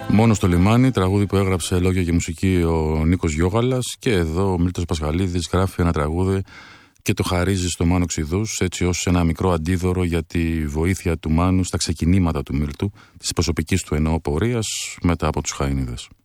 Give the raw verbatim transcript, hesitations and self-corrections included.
Μόνο στο λιμάνι, τραγούδι που έγραψε λόγια και μουσική ο Νίκος Γιώγαλας, και εδώ ο Μίλτος Πασχαλίδης γράφει ένα τραγούδι και το χαρίζει στο Μάνο Ξηδούς, έτσι ως ένα μικρό αντίδωρο για τη βοήθεια του Μάνου στα ξεκινήματα του Μίλτου, της προσωπικής του εννοώ πορείας μετά από τους Χαΐνιδες.